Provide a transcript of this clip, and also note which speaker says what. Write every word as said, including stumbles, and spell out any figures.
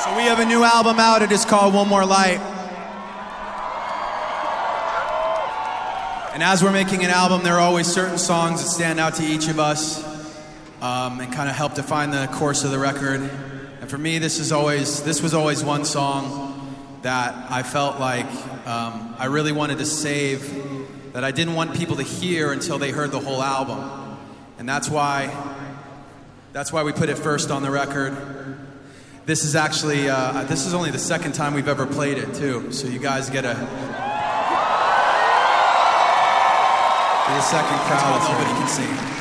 Speaker 1: So we have a new album out. It is called One More Light. And as we're making an album, there are always certain songs that stand out to each of us um, and kind of help define the course of the record. And for me, this is always this was always one song that I felt like um, I really wanted to save, that I didn't want people to hear until they heard the whole album. And that's why that's why we put it first on the record. This is actually uh, this is only the second time we've ever played it too, so you guys get a get a second crowd that nobody can see.